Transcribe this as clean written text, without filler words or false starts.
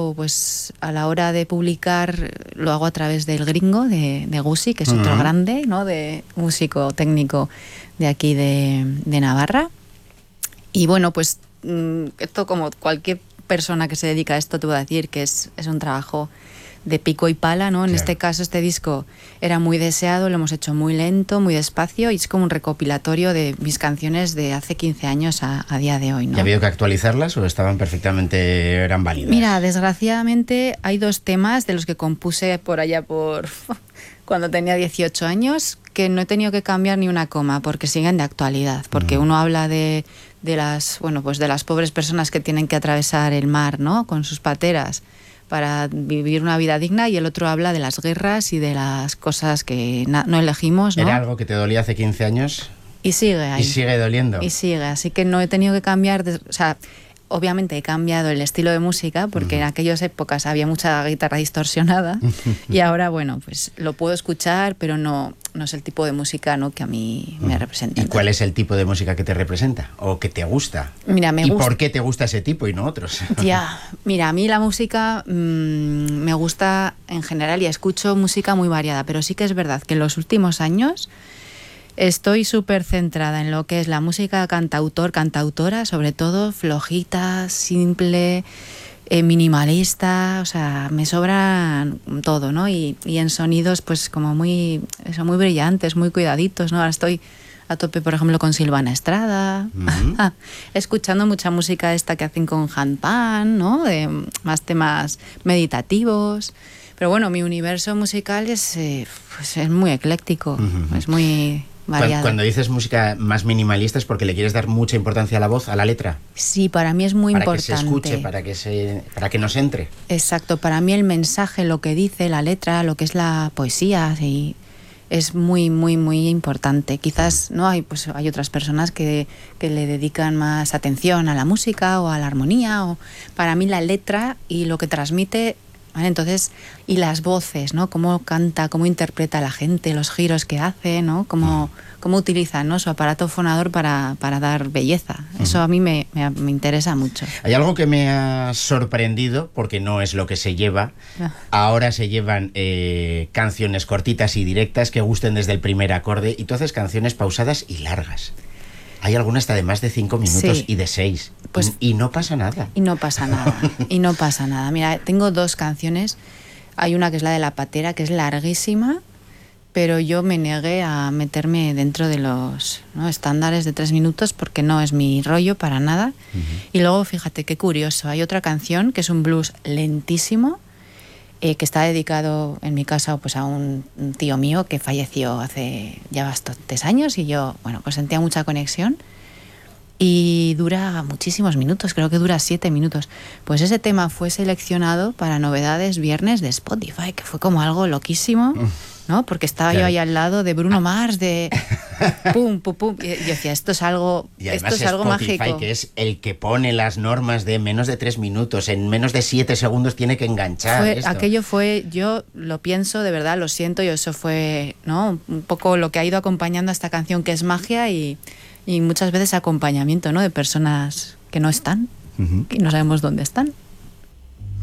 luego, pues a la hora de publicar, lo hago a través del Gringo, de Gusi, que es otro grande, ¿no? De músico técnico de aquí de Navarra. Y bueno, pues esto, como cualquier persona que se dedica a esto, te voy a decir que es un trabajo de pico y pala, ¿no? En este caso, este disco era muy deseado, lo hemos hecho muy lento, muy despacio, y es como un recopilatorio de mis canciones de hace 15 años a día de hoy, ¿no? ¿Y ha habido que actualizarlas o estaban perfectamente, eran válidas? Mira, desgraciadamente hay 2 temas de los que compuse por allá cuando tenía 18 años, que no he tenido que cambiar ni una coma, porque siguen de actualidad, porque uno habla de las pobres personas que tienen que atravesar el mar, ¿no? Con sus pateras para vivir una vida digna, y el otro habla de las guerras y de las cosas que no elegimos, ¿no? ¿Era algo que te dolía hace 15 años? Y sigue ahí. Y sigue doliendo. Y sigue, así que no he tenido que cambiar, o sea, obviamente he cambiado el estilo de música, porque en aquellas épocas había mucha guitarra distorsionada, y ahora, bueno, pues lo puedo escuchar, pero no es el tipo de música, ¿no?, que a mí me representa. ¿Y cuál es el tipo de música que te representa o que te gusta? Mira, ¿Y por qué te gusta ese tipo y no otros? Ya, mira, a mí la música me gusta en general, y escucho música muy variada, pero sí que es verdad que en los últimos años estoy súper centrada en lo que es la música cantautora, sobre todo flojita, simple, minimalista, o sea, me sobra todo, ¿no? Y en sonidos, pues como muy brillantes, muy cuidaditos, ¿no? Ahora estoy a tope, por ejemplo, con Silvana Estrada, escuchando mucha música esta que hacen con handpan, ¿no? De más temas meditativos. Pero bueno, mi universo musical es muy ecléctico, es muy variado. Cuando dices música más minimalista, ¿es porque le quieres dar mucha importancia a la voz, a la letra? Sí, para mí es muy importante. Para que se escuche, para que nos entre. Exacto, para mí el mensaje, lo que dice la letra, lo que es la poesía, sí, es muy, muy, muy importante. Quizás no hay otras personas que le dedican más atención a la música o a la armonía. Para mí la letra y lo que transmite, ¿vale? Entonces, y las voces, ¿no? Cómo canta, cómo interpreta la gente, los giros que hace, ¿no? Cómo utiliza, ¿no?, su aparato fonador para dar belleza. Eso a mí me interesa mucho. Hay algo que me ha sorprendido, porque no es lo que se lleva. Ahora se llevan canciones cortitas y directas que gusten desde el primer acorde, y tú haces canciones pausadas y largas. Hay algunas hasta de más de 5 minutos, sí, y de 6. Pues, y no pasa nada. Y no pasa nada. Mira, tengo 2 canciones. Hay una que es la de La Patera, que es larguísima, pero yo me negué a meterme dentro de los estándares de 3 minutos, porque no es mi rollo para nada. Y luego, fíjate qué curioso, hay otra canción que es un blues lentísimo, que está dedicado, en mi caso, pues a un tío mío que falleció hace ya bastantes años, y yo, bueno, pues sentía mucha conexión, y dura muchísimos minutos, creo que dura 7 minutos. Pues ese tema fue seleccionado para Novedades Viernes de Spotify, que fue como algo loquísimo, ¿no? Porque estaba yo ahí al lado de Bruno Mars, de pum, pum, pum. Y yo decía, esto es algo Spotify, mágico. Que es el que pone las normas de menos de 3 minutos, en menos de 7 segundos tiene que enganchar. Aquello fue, yo lo pienso, de verdad, lo siento, y eso fue, ¿no?, un poco lo que ha ido acompañando a esta canción, que es magia y muchas veces acompañamiento, ¿no?, de personas que no están y no sabemos dónde están.